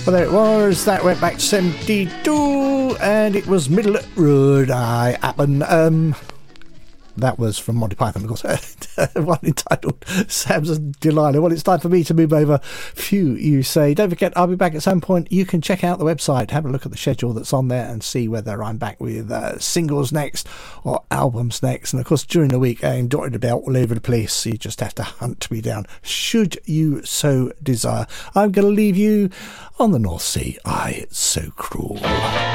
Well, there it was. That went back to 72, and it was Middle Road I Happen. That was from Monty Python, of course. One entitled Samson Delilah. Well, it's time for me to move over. Phew, you say. Don't forget, I'll be back at some point. You can check out the website, have a look at the schedule that's on there, and see whether I'm back with singles next or albums next. And of course, during the week, I'm dotted about all over the place. You just have to hunt me down, should you so desire. I'm going to leave you on the North Sea. Aye, it's so cruel.